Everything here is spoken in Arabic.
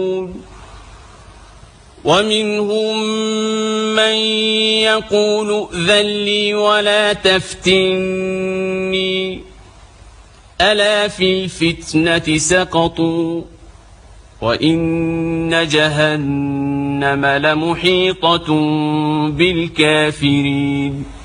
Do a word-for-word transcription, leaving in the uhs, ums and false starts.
ومنهم من يقول ائذن لي ولا تفتني ألا في الفتنة سقطوا وإن جهنم لمحيطة بالكافرين.